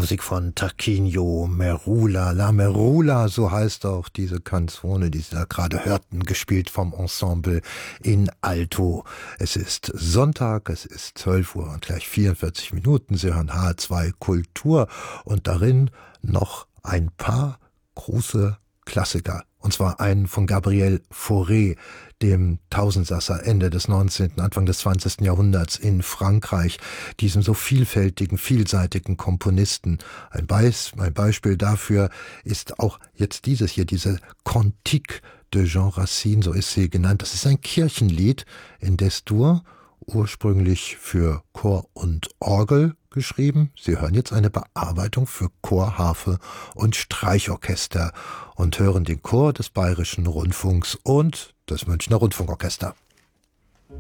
Musik von Tarquinio Merula. La Merula, so heißt auch diese Canzone, die Sie da gerade hörten, gespielt vom Ensemble in Alto. Es ist Sonntag, es ist 12 Uhr und gleich 44 Minuten. Sie hören H2 Kultur und darin noch ein paar große Klassiker. Und zwar einen von Gabriel Fauré, dem Tausendsasser Ende des 19., Anfang des 20. Jahrhunderts in Frankreich, diesem so vielfältigen, vielseitigen Komponisten. Ein Beispiel dafür ist auch jetzt dieses hier, diese Cantique de Jean Racine, so ist sie genannt. Das ist ein Kirchenlied in Des-Dur, ursprünglich für Chor und Orgel geschrieben. Sie hören jetzt eine Bearbeitung für Chor, Harfe und Streichorchester und hören den Chor des Bayerischen Rundfunks und das Münchner Rundfunkorchester.